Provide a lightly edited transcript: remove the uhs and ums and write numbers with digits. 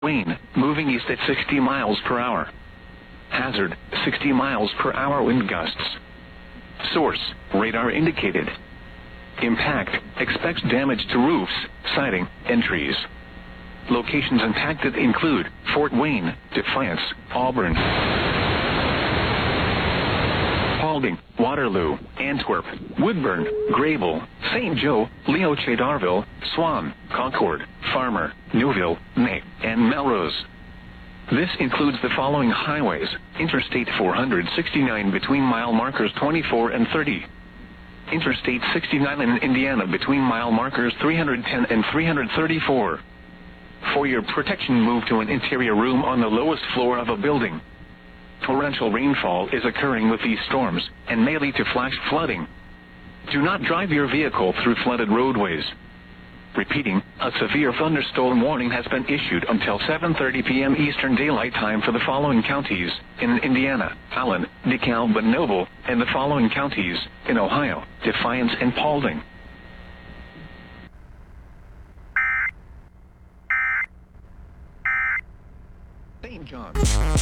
Wayne, moving east at 60 miles per hour. Hazard, 60 miles per hour wind gusts. Source, radar indicated. Impact, expects damage to roofs, siding, and trees. Locations impacted include Fort Wayne, Defiance, Auburn, Paulding, Waterloo, Antwerp, Woodburn, Grable, St. Joe, Leoche Darville, Swan, Concord, Farmer, Newville, May, and Melrose. This includes the following highways: Interstate 469 between mile markers 24 and 30. Interstate 69 in Indiana between mile markers 310 and 334. For your protection, move to an interior room on the lowest floor of a building. Torrential rainfall is occurring with these storms and may lead to flash flooding. Do not drive your vehicle through flooded roadways. Repeating, a severe thunderstorm warning has been issued until 7:30 p.m. Eastern Daylight Time for the following counties in Indiana: Allen, DeKalb, and Noble, and the following counties in Ohio: Defiance and Paulding. St. John.